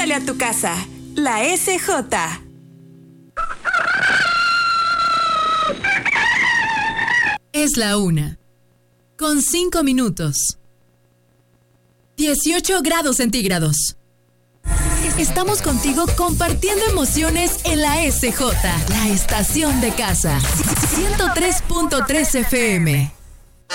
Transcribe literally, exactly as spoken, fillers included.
Pásale a tu casa. La S J. Es la una. Con cinco minutos. dieciocho grados centígrados. Estamos contigo compartiendo emociones en la S J, la estación de casa. ciento tres punto tres F M.